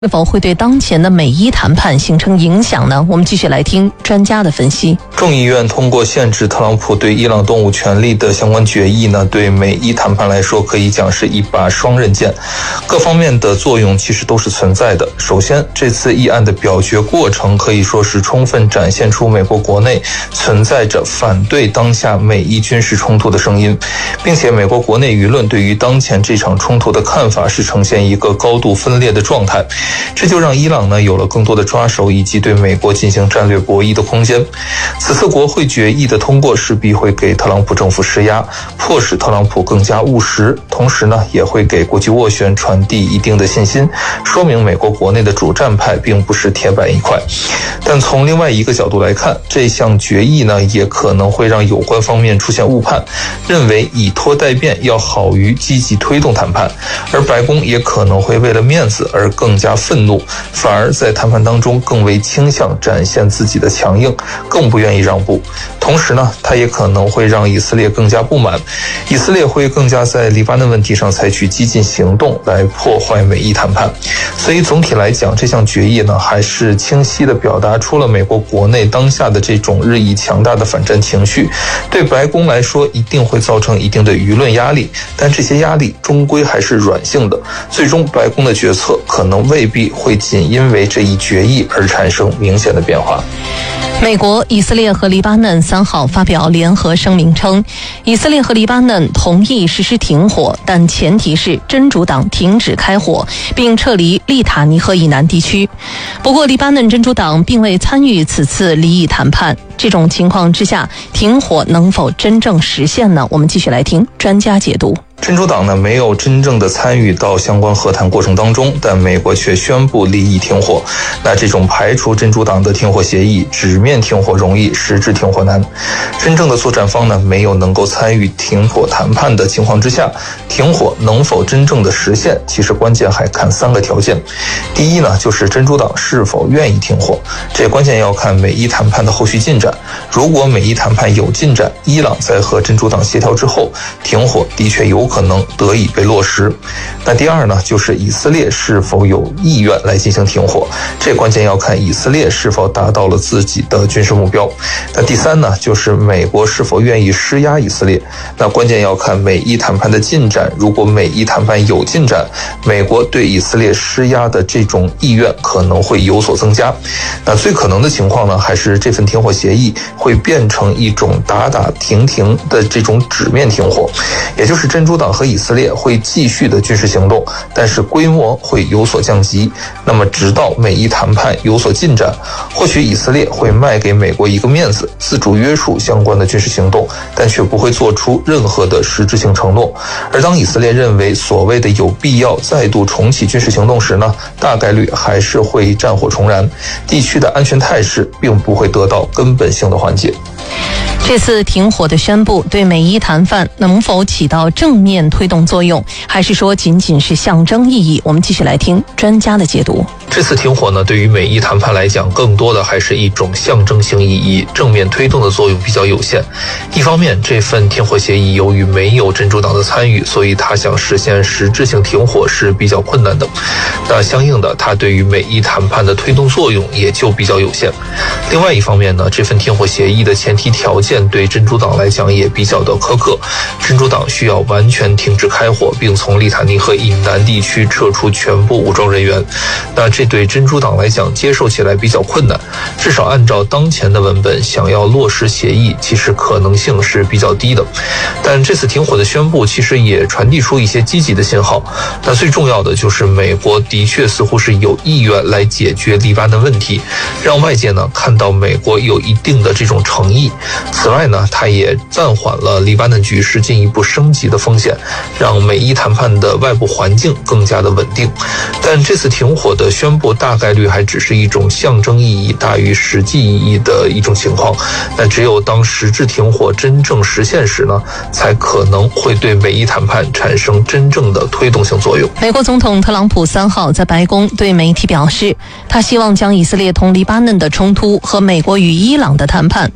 是否会对当前的美伊谈判形成影响呢？我们继续来听专家的分析。 众议院通过限制特朗普对伊朗动物权利的相关决议呢，对美伊谈判来说可以讲是一把双刃剑，各方面的作用其实都是存在的。首先，这次议案的表决过程可以说是充分展现出美国国内存在着反对当下美伊军事冲突的声音，并且美国国内舆论对于当前这场冲突的看法是呈现一个高度分裂的状态。这就让伊朗呢有了更多的抓手以及对美国进行战略博弈的空间。此次国会决议的通过势必会给特朗普政府施压，迫使特朗普更加务实，同时呢也会给国际斡旋传递一定的信心，说明美国国内的主战派并不是铁板一块。但从另外一个角度来看，这项决议呢也可能会让有关方面出现误判，认为以拖代变要好于积极推动谈判，而白宫也可能会为了面子而更加愤怒，反而在谈判当中更为倾向展现自己的强硬，更不愿意让步。同时呢，他也可能会让以色列更加不满，以色列会更加在黎巴嫩问题上采取激进行动来破坏美伊谈判。所以总体来讲，这项决议呢还是清晰地表达出了美国国内当下的这种日益强大的反战情绪，对白宫来说一定会造成一定的舆论压力，但这些压力终归还是软性的，最终白宫的决策可能未必会仅因为这一决议而产生明显的变化。 美国、以色列和黎巴嫩3号发表联合声明称，以色列和黎巴嫩同意实施停火，但前提是真主党停止开火，并撤离利塔尼赫以南地区。不过，黎巴嫩真主党并未参与此次离以谈判。这种情况之下，停火能否真正实现呢？我们继续来听专家解读。 真主党呢没有真正的参与到相关和谈过程当中，但美国却宣布离以停火。那这种排除真主党的停火协议，纸面停火容易，实质停火难。真正的作战方呢没有能够参与停火谈判的情况之下，停火能否真正的实现，其实关键还看3个条件。第一呢，就是真主党是否愿意停火，这关键要看美伊谈判的后续进展。如果美伊谈判有进展，伊朗在和真主党协调之后，停火的确有可能得以被落实。那第二呢，就是以色列是否有意愿来进行停火，这关键要看以色列是否达到了自己的军事目标。那第三呢，就是美国是否愿意施压以色列，那关键要看美伊谈判的进展。如果美伊谈判有进展，美国对以色列施压的这种意愿可能会有所增加。那最可能的情况呢，还是这份停火协议会变成一种打打停停的这种纸面停火，也就是真主党和以色列会继续的军事行动，但是规模会有所降级。那么直到美伊谈判有所进展，或许以色列会卖给美国一个面子，自主约束相关的军事行动，但却不会做出任何的实质性承诺。而当以色列认为所谓的有必要再度重启军事行动时呢，大概率还是会战火重燃，地区的安全态势并不会得到根本性的缓解。 这次停火的宣布对美伊谈判能否起到正面推动作用，还是说仅仅是象征意义？我们继续来听专家的解读。 这次停火呢，对于美伊谈判来讲，更多的还是一种象征性意义，正面推动的作用比较有限。一方面，这份停火协议由于没有真主党的参与，所以他想实现实质性停火是比较困难的。那相应的，它对于美伊谈判的推动作用也就比较有限。另外一方面呢，这份停火协议的前提条件对真主党来讲也比较的苛刻，真主党需要完全停止开火，并从利塔尼赫以南地区撤出全部武装人员。那这对真主党来讲接受起来比较困难，至少按照当前的文本，想要落实协议，其实可能性是比较低的。但这次停火的宣布其实也传递出一些积极的信号。那最重要的就是美国的确似乎是有意愿来解决黎巴嫩问题，让外界呢看到美国有一定的这种诚意。此外呢，它也暂缓了黎巴嫩局势进一步升级的风险，让美伊谈判的外部环境更加的稳定。但这次停火的宣布大概率还只是一种象征意义大于实际意义的一种情况。那只有当实质停火真正实现时呢，才可能会对美伊谈判产生真正的推动性作用。 美国总统特朗普3号在白宫对媒体表示，他希望将以色列同黎巴嫩的冲突和美国与伊朗的谈判分开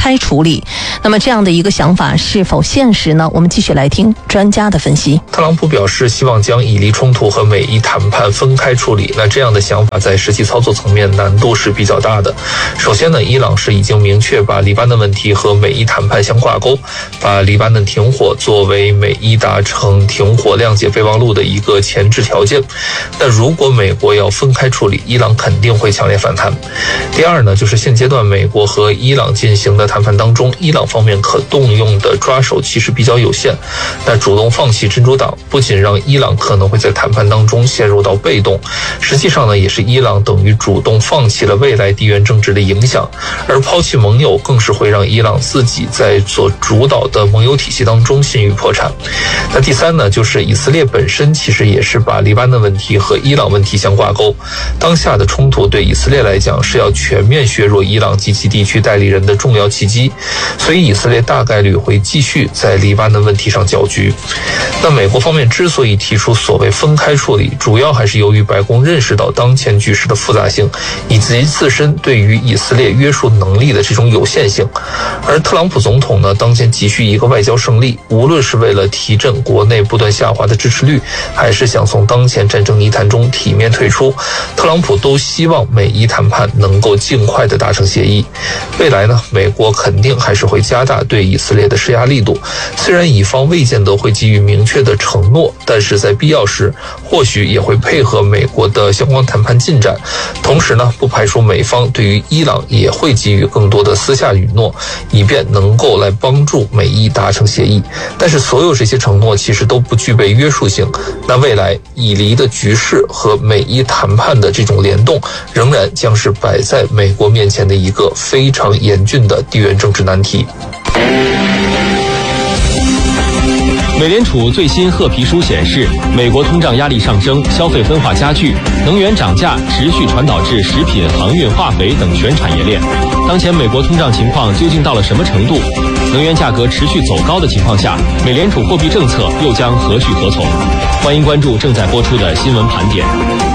开处理。那么这样的一个想法是否现实呢？我们继续来听专家的分析。 特朗普表示希望将以黎冲突和美伊谈判分开处理，那这样的想法在实际操作层面难度是比较大的。首先呢，伊朗是已经明确把黎巴嫩问题和美伊谈判相挂钩，把黎巴嫩停火作为美伊达成停火谅解备忘录的一个前置条件。那如果美国要分开处理，伊朗肯定会强烈反弹。第二呢，就是现阶段美国和伊朗进行的谈判当中，伊朗方面可动用的抓手其实比较有限。那主动放弃真主党，不仅让伊朗可能会在谈判当中陷入到被动，实际上呢，也是伊朗等于主动放弃了未来地缘政治的影响，而抛弃盟友更是会让伊朗自己在所主导的盟友体系当中陷于破产。那第三呢，就是以色列本身其实也是把黎巴嫩问题和伊朗问题相挂钩。当下的冲突对以色列来讲是要全面削弱伊朗及其地区代理人的重要契机，所以以色列大概率会继续在黎巴嫩问题上搅局。那美国方面之所以提出所谓分开处理，主要还是由于白宫认识到当前局势的复杂性，以及自身对于以色列约束能力的这种有限性。而特朗普总统呢，当前急需一个外交胜利，无论是为了提振国内不断下滑的支持率，还是想从当前战争泥潭中体面退出，特朗普都希望美伊谈判能够尽快的达成协议。未来呢，美国肯定还是会加大对以色列的施压力度，虽然以方未见得会给予明确的承诺，但是在必要时或许也会配合美国的相关谈判进展。同时呢，不排除美方对于伊朗也会给予更多的私下允诺，以便能够来帮助美伊达成协议。但是所有这些承诺其实都不具备约束性，那未来以黎的局势和美伊谈判的这种联动，仍然将是摆在美国面前的一个非常严峻的地缘政治难题。 美联储最新褐皮书显示，美国通胀压力上升，消费分化加剧，能源涨价持续传导至食品、航运、化肥等全产业链。当前美国通胀情况究竟到了什么程度？能源价格持续走高的情况下，美联储货币政策又将何去何从？欢迎关注正在播出的新闻盘点。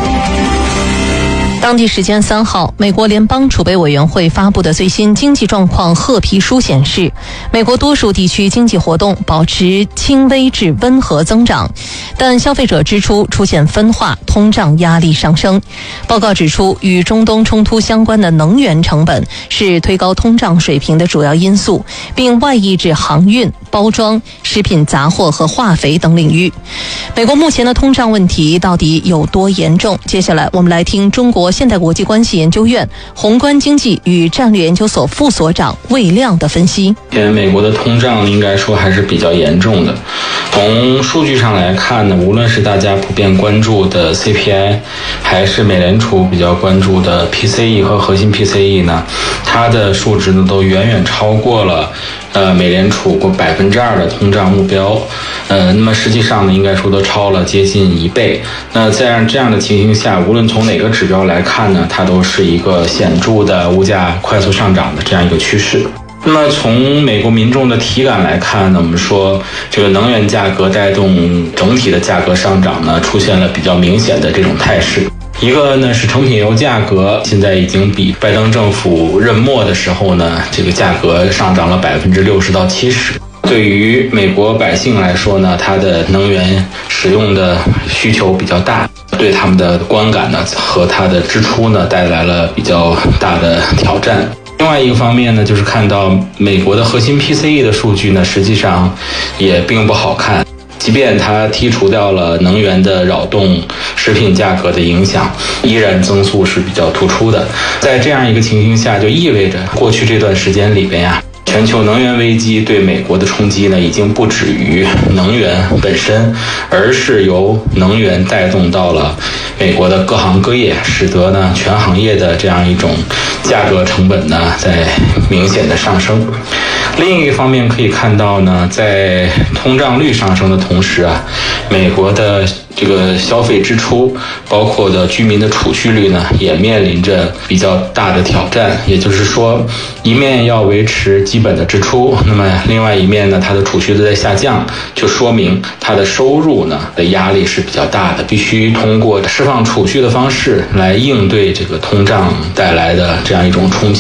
当地时间3号，美国联邦储备委员会发布的最新经济状况褐皮书显示，美国多数地区经济活动保持轻微至温和增长，但消费者支出出现分化，通胀压力上升。报告指出，与中东冲突相关的能源成本是推高通胀水平的主要因素，并外溢至航运、包装、食品杂货和化肥等领域。美国目前的通胀问题到底有多严重？接下来我们来听中国现代国际关系研究院宏观经济与战略研究所副所长魏亮的分析。 现在美国的通胀应该说还是比较严重的。从数据上来看呢，无论是大家普遍关注的 CPI， 还是美联储比较关注的 PCE 和核心 PCE 呢，它的数值呢都远远超过了美联储过2%的通胀目标，那么实际上呢，应该说都超了接近1倍。那在这样的情形下，无论从哪个指标来看呢，它都是一个显著的物价快速上涨的这样一个趋势。那么从美国民众的体感来看呢，我们说这个能源价格带动整体的价格上涨呢，出现了比较明显的这种态势。一个呢是成品油价格，现在已经比拜登政府任末的时候呢，这个价格上涨了60%到70%。对于美国百姓来说呢，它的能源使用的需求比较大，对他们的观感呢和它的支出呢带来了比较大的挑战。另外一个方面呢，就是看到美国的核心 PCE 的数据呢，实际上也并不好看。即便它剔除掉了能源的扰动食品价格的影响，依然增速是比较突出的。在这样一个情形下，就意味着过去这段时间里边呀，全球能源危机对美国的冲击呢，已经不止于能源本身，而是由能源带动到了美国的各行各业，使得呢全行业的这样一种价格成本呢在明显的上升。另一个方面可以看到呢，在通胀率上升的同时啊，美国的这个消费支出，包括的居民的储蓄率呢，也面临着比较大的挑战。也就是说，一面要维持基本的支出，那么另外一面呢，它的储蓄都在下降，就说明它的收入呢的压力是比较大的，必须通过释放储蓄的方式来应对这个通胀带来的这样一种冲击。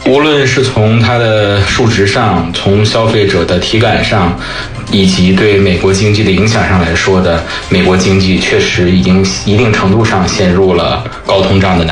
无论是从它的数值上，从消费者的体感上，以及对美国经济的影响上来说的，美国经济确实已经一定程度上陷入了高通胀的